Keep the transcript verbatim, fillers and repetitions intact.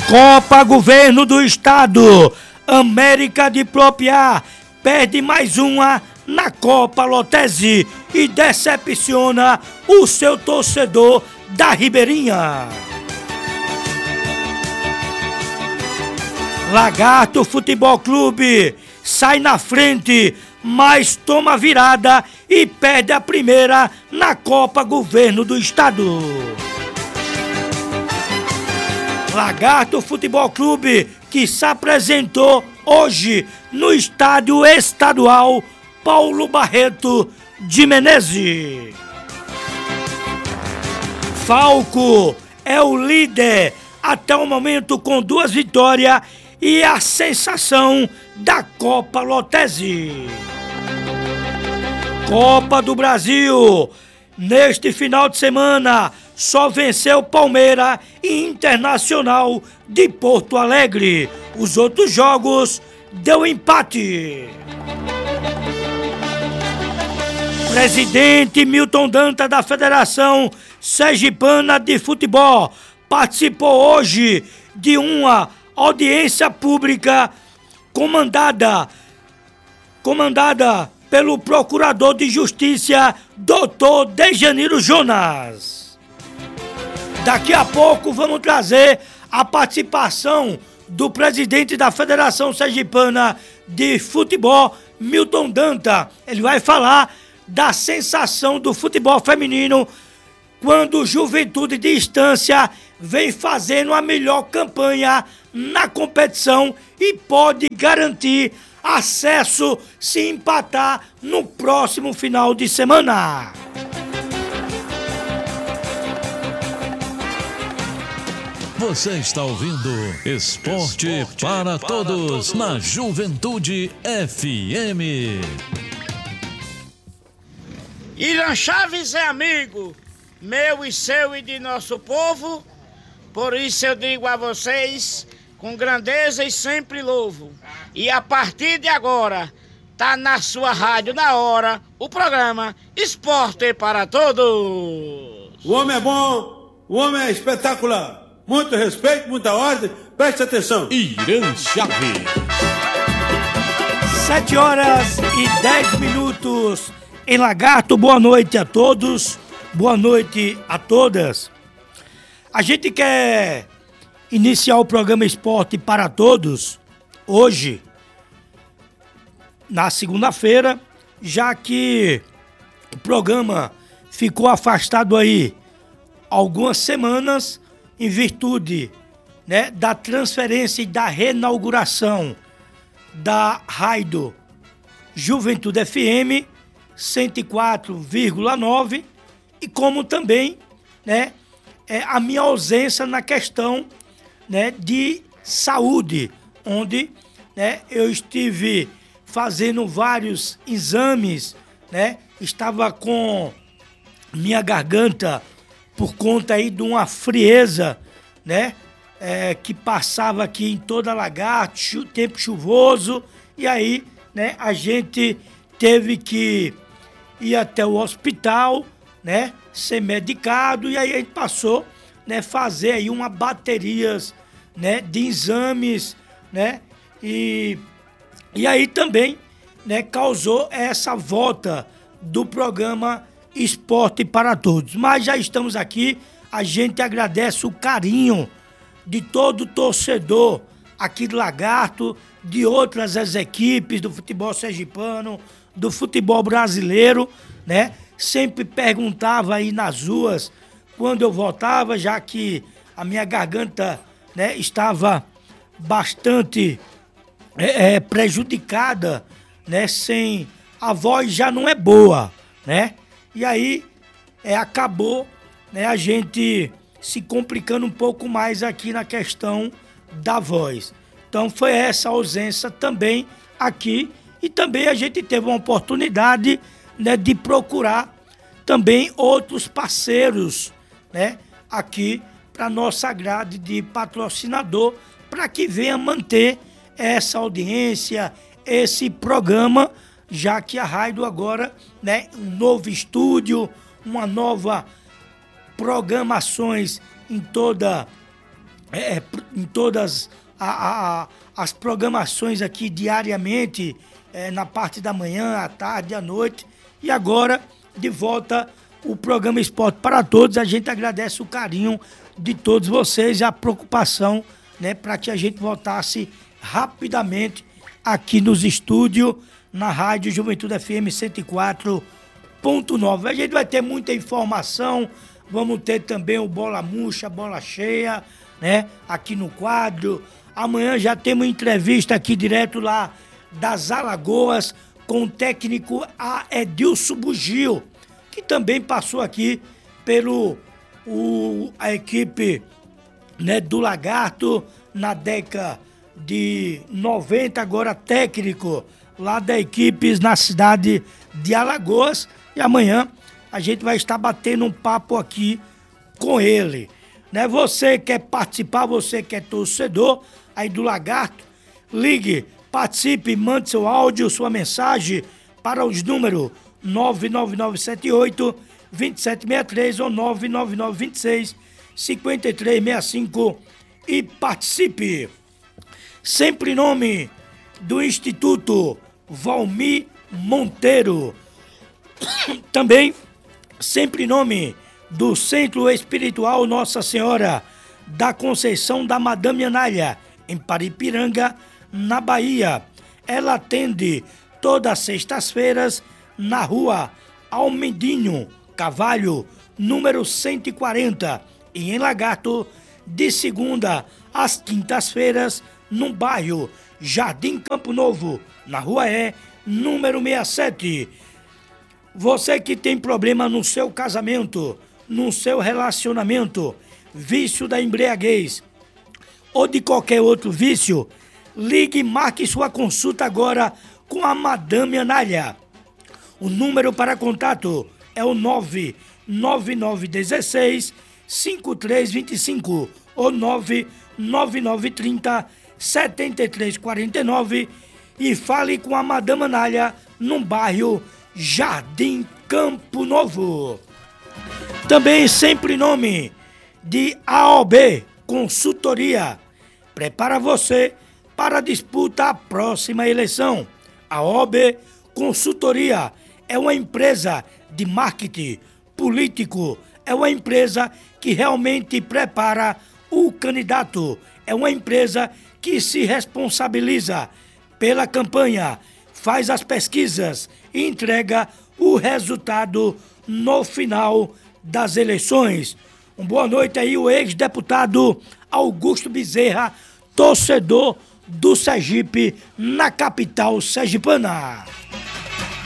Copa Governo do Estado, América de Propiá perde mais uma na Copa Lotese e decepciona o seu torcedor da Ribeirinha. Lagarto Futebol Clube sai na frente, mas toma virada e perde a primeira na Copa Governo do Estado. Lagarto Futebol Clube, que se apresentou hoje no Estádio Estadual Paulo Barreto de Menezes. Falco é o líder até o momento com duas vitórias e a sensação da Copa Lotese. Copa do Brasil, neste final de semana, só venceu Palmeiras e Internacional de Porto Alegre. Os outros jogos deu empate. Presidente Milton Dantas da Federação Sergipana de Futebol participou hoje de uma audiência pública comandada, comandada pelo Procurador de Justiça, doutor Dejaniro Jonas. Daqui a pouco vamos trazer a participação do presidente da Federação Sergipana de Futebol, Milton Dantas. Ele vai falar da sensação do futebol feminino quando o Juventude de Estância vem fazendo a melhor campanha na competição e pode garantir acesso se empatar no próximo final de semana. Você está ouvindo Esporte, Esporte para, para todos, todos na Juventude F M. Irã Chaves é amigo, meu e seu e de nosso povo, por isso eu digo a vocês, com grandeza e sempre louvo. E a partir de agora, tá na sua rádio, na hora, o programa Esporte para Todos. O homem é bom, o homem é espetacular. Muito respeito, muita ordem, preste atenção. Irã Chaves. Sete horas e dez minutos em Lagarto. Boa noite a todos, boa noite a todas. A gente quer iniciar o programa Esporte para Todos hoje, na segunda-feira, já que o programa ficou afastado aí algumas semanas em virtude, né, da transferência e da reinauguração da rádio Juventude F M cento e quatro vírgula nove e como também, né, é, a minha ausência na questão, né, de saúde, onde, né, eu estive fazendo vários exames, né, estava com minha garganta por conta aí de uma frieza, né, é, que passava aqui em toda Lagarto, chu- tempo chuvoso, e aí, né, a gente teve que ir até o hospital, né, ser medicado, e aí a gente passou, né, fazer aí uma baterias, né, de exames, né, e, e aí também, né, causou essa volta do programa Esporte para Todos. Mas já estamos aqui, a gente agradece o carinho de todo torcedor aqui do Lagarto, de outras as equipes do futebol sergipano, do futebol brasileiro, né? Sempre perguntava aí nas ruas quando eu voltava, já que a minha garganta, né, estava bastante é, é, prejudicada, né? Sem a voz já não é boa, né? E aí é, acabou, né, a gente se complicando um pouco mais aqui na questão da voz. Então foi essa ausência também aqui e também a gente teve uma oportunidade, né, de procurar também outros parceiros, né, aqui para nossa grade de patrocinador para que venha manter essa audiência, esse programa, já que a rádio agora, né, um novo estúdio, uma nova programações em toda, é, em todas a, a, a, as programações aqui diariamente, é, na parte da manhã, à tarde, à noite. E agora, de volta, o programa Esporte para Todos. A gente agradece o carinho de todos vocês e a preocupação, né, para que a gente voltasse rapidamente aqui nos estúdios, na Rádio Juventude F M cento e quatro ponto nove. A gente vai ter muita informação, vamos ter também o Bola Murcha, Bola Cheia, né, aqui no quadro. Amanhã já temos entrevista aqui direto lá das Alagoas com o técnico Edilson Bugio, que também passou aqui pelo o, a equipe, né, do Lagarto na década de noventa, agora técnico lá da equipe na cidade de Alagoas. E amanhã a gente vai estar batendo um papo aqui com ele, né? Você quer participar, você que é torcedor aí do Lagarto, ligue, participe, mande seu áudio, sua mensagem para os números nove nove nove sete oito, dois sete seis três ou nove nove nove dois seis, cinco três seis cinco e participe. Sempre em nome do Instituto Valmir Monteiro. Também sempre em nome do Centro Espiritual Nossa Senhora da Conceição da Madame Anália, em Paripiranga, na Bahia. Ela atende todas as sextas-feiras na rua Almedinho Cavalho, número cento e quarenta, e em Lagarto, de segunda às quintas-feiras, no bairro Jardim Campo Novo, na rua E, número sessenta e sete. Você que tem problema no seu casamento, no seu relacionamento, vício da embriaguez ou de qualquer outro vício, ligue e marque sua consulta agora com a Madame Anália. O número para contato é o nove nove nove um seis, cinco três dois cinco ou nove nove nove três zero, sete três quatro nove e fale com a Madame Anália no bairro Jardim Campo Novo. Também sempre em nome de A O B Consultoria. Prepara você para a disputa à próxima eleição. A O B Consultoria é uma empresa de marketing político, é uma empresa que realmente prepara o candidato, é uma empresa que se responsabiliza pela campanha, faz as pesquisas e entrega o resultado no final das eleições. Uma boa noite aí, o ex-deputado Augusto Bezerra, torcedor do Sergipe, na capital sergipana.